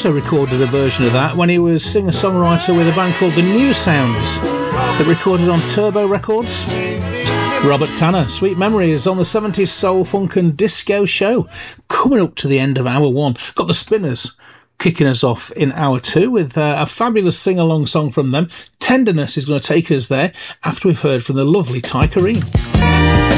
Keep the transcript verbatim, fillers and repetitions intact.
also recorded a version of that when he was singer-songwriter with a band called the New Sounds that recorded on Turbo Records. Robert Tanner, Sweet Memories on the seventies Soul, Funk and Disco Show. Coming up to the end of hour one. Got the Spinners kicking us off in hour two with uh, a fabulous sing-along song from them. Tenderness is going to take us there after we've heard from the lovely Ty Corrine.